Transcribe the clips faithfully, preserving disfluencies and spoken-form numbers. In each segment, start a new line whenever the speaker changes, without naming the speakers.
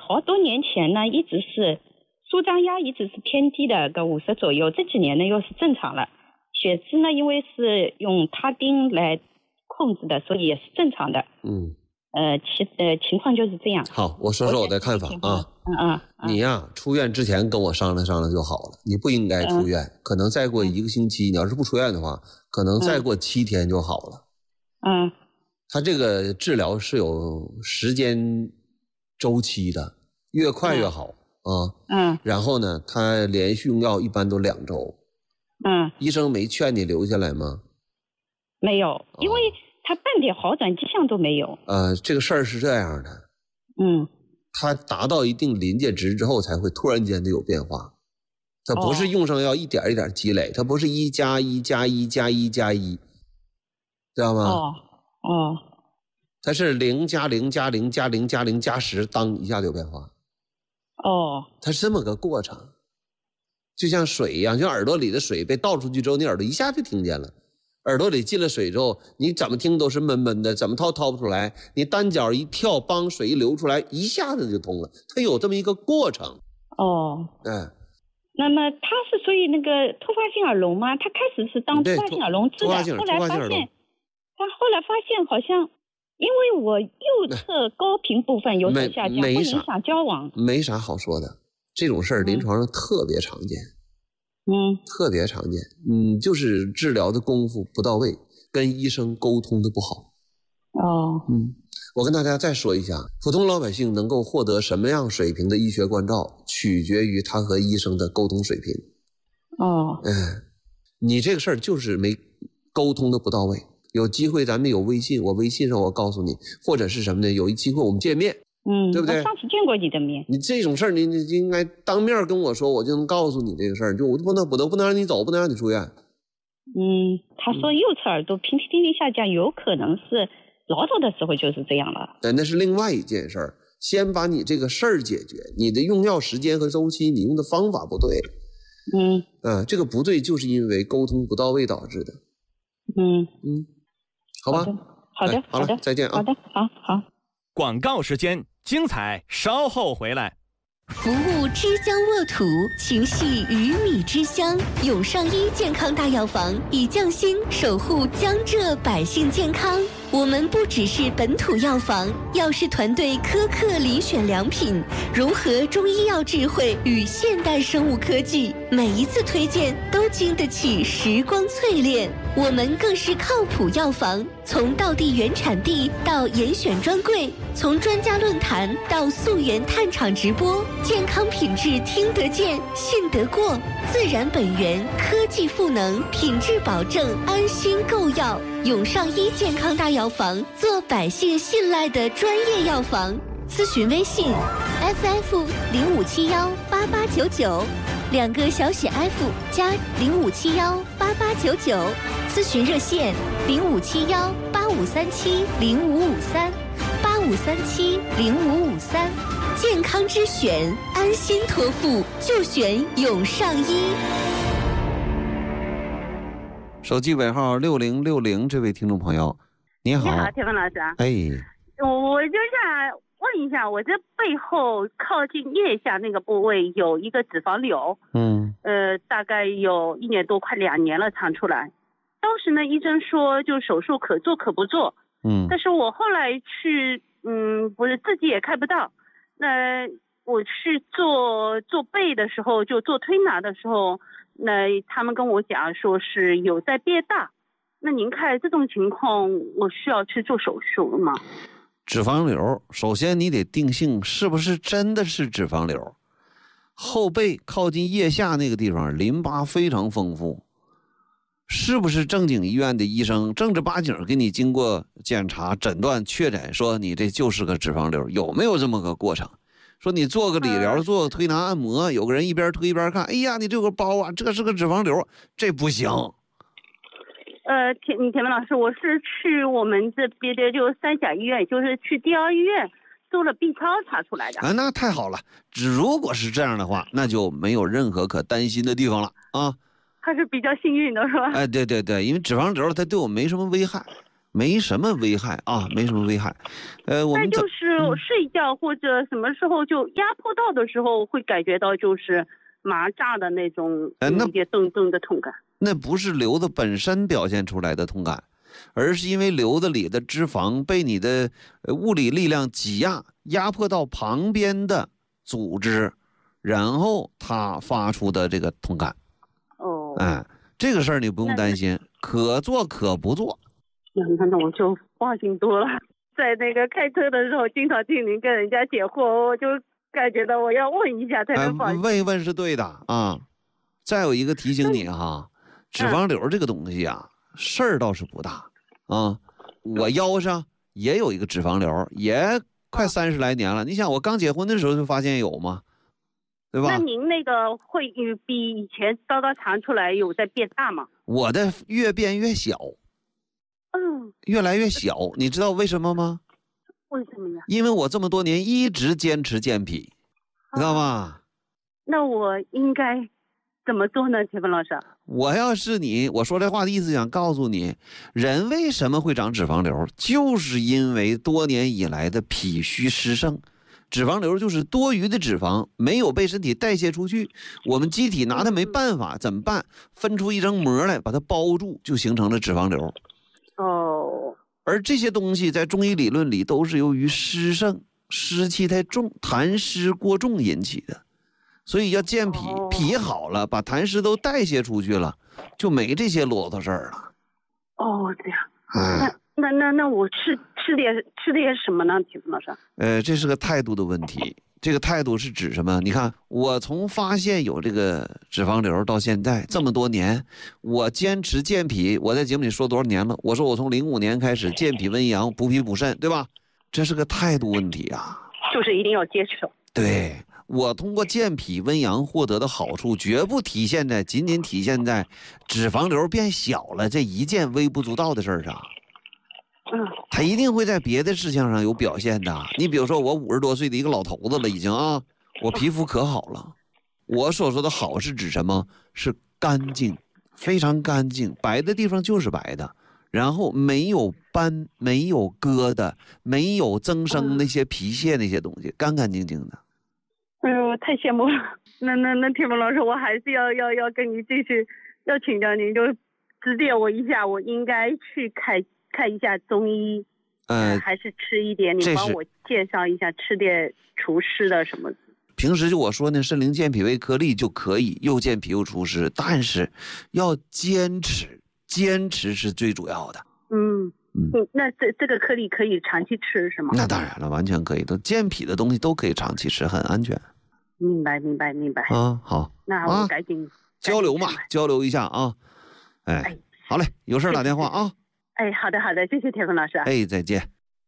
好多年前呢一直是舒张压一直是偏低的，个五十左右，这几年呢又是正常了。血脂呢因为是用他汀来控制的，所以也是正常的。
嗯，
呃，其呃情况就是这样。
好，我说说我的看法啊。
嗯嗯，
你呀、啊，出院之前跟我商量商量就好了，你不应该出院，嗯、可能再过一个星期，你要是不出院的话，可能再过七天就好了。
嗯，
他这个治疗是有时间周期的，越快越好、嗯、啊。
嗯，
然后呢，他连续用药一般都两周。
嗯，
医生没劝你留下来吗？
没有，因为他半点好转迹象都没有。
呃，这个事儿是这样的。
嗯。
它达到一定临界值之后才会突然间的有变化，它不是用上药一点一点积累，它不是一加一加一加一加一，知道吗？
哦哦，
它是零加零加零加零加零加十，当一下就有变化。
哦，
它是这么个过程，就像水一样，就耳朵里的水被倒出去之后，你耳朵一下就听见了。耳朵里进了水之后，你怎么听都是闷闷的，怎么掏掏不出来。你单脚一跳，帮水一流出来，一下子就通了。它有这么一个过程。
哦，
嗯。
那么他是属于那个突发性耳聋吗？他开始是当突发性耳聋治的，后来发现，他后来发现好像，因为我右侧高频部分有所下降，会影响交往。
没啥好说的，这种事儿临床上特别常见。
嗯，
特别常见，嗯，就是治疗的功夫不到位，跟医生沟通的不好。
哦，
嗯，我跟大家再说一下，普通老百姓能够获得什么样水平的医学关照，取决于他和医生的沟通水平。
哦，
哎，你这个事儿就是没沟通的不到位。有机会咱们有微信，我微信上我告诉你，或者是什么呢？有一机会我们见面。
嗯，
对不对？
我上次见过你的面。
你这种事儿，你你应该当面跟我说，我就能告诉你这个事儿，就我不能，我都不能让你走，不能让你出院。
嗯，他说右侧耳朵平均听力下降，有可能是唠叨的时候就是这样了。
对，那是另外一件事儿。先把你这个事儿解决，你的用药时间和周期，你用的方法不对。
嗯，
啊，这个不对，就是因为沟通不到位导致的。
嗯
嗯，好吧。
好的，
好的，好的，再见啊。
好的，好好。
广告时间，精彩稍后回来。
服务之乡沃土，情系鱼米之乡。永上医健康大药房以匠心守护江浙百姓健康。我们不只是本土药房，药师团队苛刻遴选良品，融合中医药智慧与现代生物科技，每一次推荐都经得起时光淬炼。我们更是靠谱药房，从道地原产地到严选专柜，从专家论坛到溯源探厂直播，健康品质听得见、信得过，自然本源，科技赋能，品质保证，安心购药。永上医健康大药房，做百姓信赖的专业药房。咨询微信 F F 零五七幺八八九九，两个小写 F 加零五七幺八八九九。咨询热线零五七幺八五三七零五五三八五三七零五五三。健康之选，安心托付就选永上医。
手机尾号六零六零，这位听众朋友，你好。
你好，铁峰老师。
哎，
我我就想问一下，我这背后靠近腋下那个部位有一个脂肪瘤，
嗯，
呃，大概有一年多，快两年了，长出来。当时呢，医生说就手术可做可不做，
嗯，
但是我后来去，嗯，不是自己也看不到，那我去做做背的时候，就做推拿的时候。那他们跟我讲说是有在变大，那您看这种情况我需要去做手术吗？
脂肪瘤，首先你得定性是不是真的是脂肪瘤。后背靠近腋下那个地方淋巴非常丰富，是不是正经医院的医生正儿八经给你经过检查诊断确诊说你这就是个脂肪瘤？有没有这么个过程？说你做个理疗、呃、做个推拿按摩，有个人一边推一边看，哎呀你这个包啊，这是个脂肪瘤，这不行。
呃田你田文老师，我是去我们这边的就三甲医院，就是去第二医院做了 B 超查出来的。
啊，那太好了，只如果是这样的话，那就没有任何可担心的地方了啊。
还是比较幸运的是吧？
哎，对对对，因为脂肪瘤它对我没什么危害没什么危害啊，没什么危害。呃，我们
那就是睡觉或者什么时候就压迫到的时候，会感觉到就是麻炸的那种，
呃、那
一些顿顿的痛感。
那不是瘤子本身表现出来的痛感，而是因为瘤子里的脂肪被你的物理力量挤压，压迫到旁边的组织，然后它发出的这个痛感。
哦，
哎，这个事儿你不用担心，可做可不做。
那那我就放心多了。在那个开车的时候，经常听您跟人家解惑，我就感觉到我要问一下才能放心。
哎、问一问是对的啊。再有一个提醒你哈，脂肪瘤这个东西啊，事儿倒是不大啊。我腰上也有一个脂肪瘤，也快三十来年了。你想，我刚结婚的时候就发现有吗？对吧？
那您那个会比以前刀刀长出来有在变大吗？
我的越变越小。
嗯，
越来越小，你知道为什么吗？
为什么呀？
因为我这么多年一直坚持健脾，知道吗？啊、
那我应该怎么做呢，铁峰老师？
我要是你，我说这话的意思想告诉你，人为什么会长脂肪瘤，就是因为多年以来的脾虚湿盛。脂肪瘤就是多余的脂肪没有被身体代谢出去，我们机体拿它没办法，怎么办？分出一层膜来把它包住，就形成了脂肪瘤。
哦，
而这些东西在中医理论里都是由于湿盛、湿气太重、痰湿过重引起的，所以要健脾，脾好了，把痰湿都代谢出去了，就没这些啰嗦事儿了。
哦，这样。
哎，
那那那我吃吃点吃点什么呢，铁峰老师？
呃，这是个态度的问题。这个态度是指什么？你看，我从发现有这个脂肪瘤到现在这么多年，我坚持健脾。我在节目里说多少年了？我说我从零五年开始健脾温阳、补脾补肾，对吧？这是个态度问题啊。
就是一定要接受。
对，我通过健脾温阳获得的好处，绝不体现在仅仅体现在脂肪瘤变小了这一件微不足道的事儿上。
嗯，
他一定会在别的事情上有表现的。你比如说，我五十多岁的一个老头子了，已经啊，我皮肤可好了。我所说的好是指什么？是干净，非常干净，白的地方就是白的，然后没有斑，没有疙瘩，没有增生那些皮屑那些东西，干干净净的。
哎呦，太羡慕了。那那那铁峰老师，我还是要要要跟您继续要请教您，就指点我一下，我应该去看看一下中医，呃，还是吃一点？你帮我介绍一下，吃点除湿的什么？
平时就我说呢，参苓健脾胃颗粒就可以，又健脾又除湿，但是要坚持，坚持是最主要的。
嗯嗯，那这这个颗粒可以长期吃是吗？
那当然了，完全可以，都健脾的东西都可以长期吃，很安全。
明白明白明白
啊，好，
那我赶紧、啊、
交流嘛，交流一下啊。哎，哎好嘞，有事打电话啊。
哎，好的好的，谢谢铁峰老师。
哎，再见。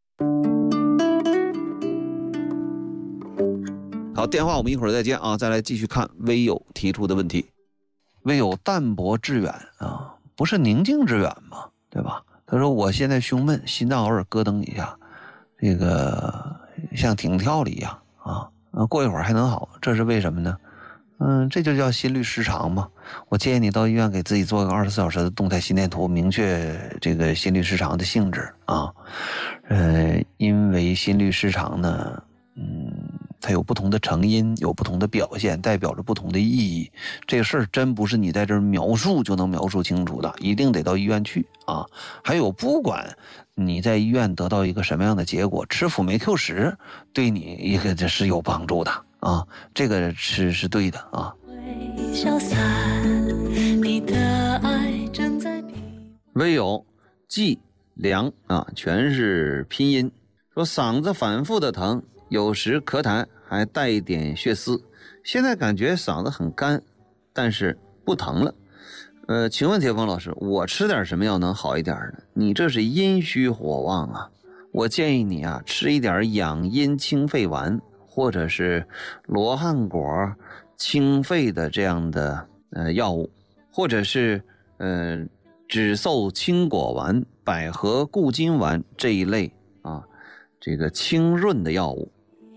好，电话我们一会儿再见啊，再来继续看微友提出的问题。微友淡泊致远啊，不是宁静致远吗？对吧？他说我现在胸闷，心脏偶尔咯噔一下，这个像停跳了一样啊，过一会儿还能好，这是为什么呢？嗯，这就叫心律失常嘛。我建议你到医院给自己做个二十四小时的动态心电图，明确这个心律失常的性质啊。呃，因为心律失常呢，嗯，它有不同的成因，有不同的表现，代表着不同的意义。这个事儿真不是你在这儿描述就能描述清楚的，一定得到医院去啊。还有，不管你在医院得到一个什么样的结果，吃辅酶 Q 十对你一个这是有帮助的。啊，这个是是对的啊。微友季良啊，全是拼音。说嗓子反复的疼，有时咳痰还带一点血丝，现在感觉嗓子很干，但是不疼了。呃，请问铁峰老师，我吃点什么药能好一点呢？你这是阴虚火旺啊，我建议你啊吃一点养阴清肺丸。或者是罗汉果清肺的这样的呃药物，或者是呃止嗽清果丸、百合固金丸这一类啊，这个清润的药物。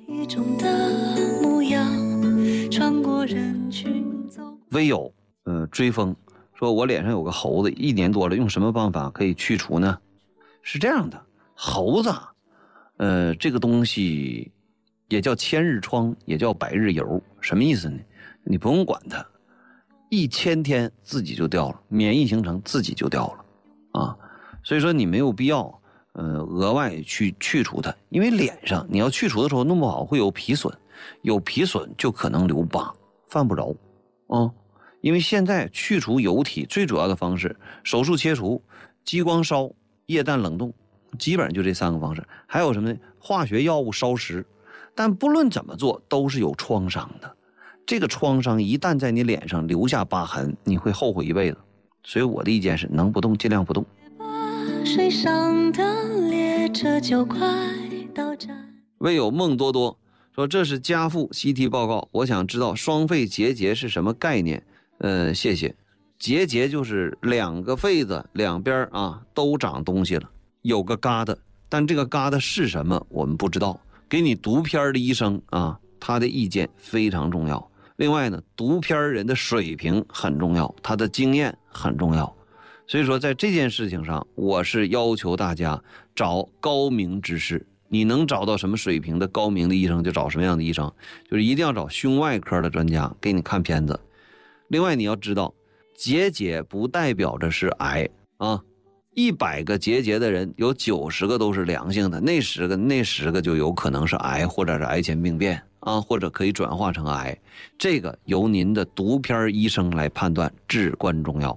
微友呃追风说，我脸上有个猴子，一年多了，用什么办法可以去除呢？ 是这样的，猴子，呃，这个东西也叫千日疮，也叫百日疣，什么意思呢？你不用管它，一千天自己就掉了，免疫形成自己就掉了啊。所以说你没有必要呃额外去去除它，因为脸上你要去除的时候弄不好会有皮损，有皮损就可能留疤，犯不着啊。因为现在去除疣体最主要的方式，手术切除、激光烧、液氮冷冻，基本上就这三个方式。还有什么呢？化学药物烧蚀。但不论怎么做都是有创伤的，这个创伤一旦在你脸上留下疤痕，你会后悔一辈子。所以我的意见是，能不动尽量不动。水上的列车就快到站。唯有梦多多说，这是家父 C T 报告，我想知道双肺结节是什么概念。呃，谢谢。结节就是两个肺子两边啊都长东西了，有个疙瘩，但这个疙瘩是什么我们不知道。给你读片的医生啊，他的意见非常重要。另外呢，读片人的水平很重要，他的经验很重要。所以说在这件事情上，我是要求大家找高明之士。你能找到什么水平的高明的医生就找什么样的医生，就是一定要找胸外科的专家给你看片子。另外你要知道，结节不代表着是癌啊，一百个结节的人有九十个都是良性的，那十个那十个就有可能是癌，或者是癌前病变啊，或者可以转化成癌，这个由您的读片医生来判断，至关重要。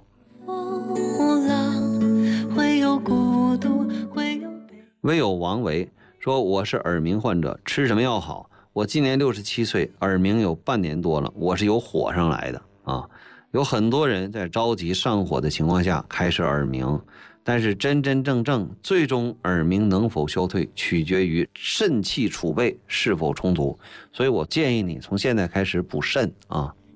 唯有王维说，我是耳鸣患者，吃什么药好？我今年六十七岁，耳鸣有半年多了，我是由火上来的啊。有很多人在着急上火的情况下开始耳鸣，但是真真正正最终耳鸣能否消退，取决于肾气储备是否充足。所以我建议你从现在开始补肾啊。